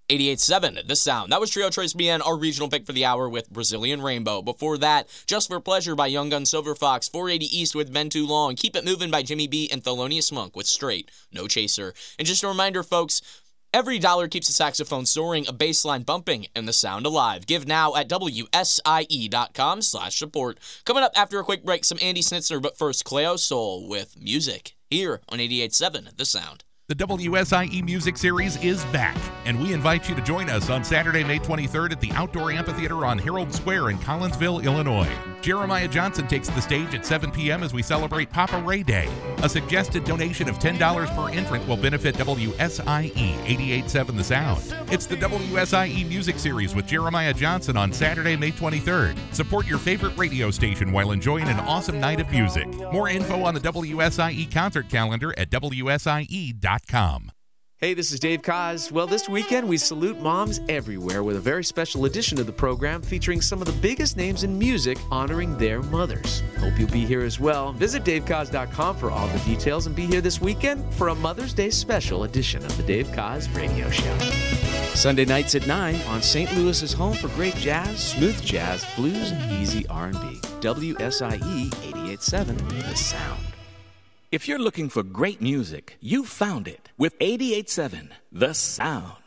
88.7, The Sound. That was Trio Tres Bien, our regional pick for the hour with Brazilian Rainbow. Before that, Just for Pleasure by Young Gun Silver Fox, 480 East with Been Too Long, Keep It Moving by Jimmy B, and Thelonious Monk with Straight, No Chaser. And just a reminder, folks, every dollar keeps a saxophone soaring, a bass line bumping, and the sound alive. Give now at WSIE.com/support. Coming up after a quick break, some Andy Snitzner, but first, Cleo Soul with Music, here on 88.7, The Sound. The WSIE Music Series is back, and we invite you to join us on Saturday, May 23rd at the Outdoor Amphitheater on Herald Square in Collinsville, Illinois. Jeremiah Johnson takes the stage at 7 p.m. as we celebrate Papa Ray Day. A suggested donation of $10 per entrant will benefit WSIE 88.7 The Sound. It's the WSIE Music Series with Jeremiah Johnson on Saturday, May 23rd. Support your favorite radio station while enjoying an awesome night of music. More info on the WSIE concert calendar at WSIE.com. Hey, this is Dave Koz. Well, this weekend we salute moms everywhere with a very special edition of the program featuring some of the biggest names in music honoring their mothers. Hope you'll be here as well. Visit DaveKoz.com for all the details and be here this weekend for a Mother's Day special edition of the Dave Koz Radio Show. Sunday nights at 9 on St. Louis's home for great jazz, smooth jazz, blues, and easy R&B. WSIE 88.7 The Sound. If you're looking for great music, you found it with 88.7 The Sound.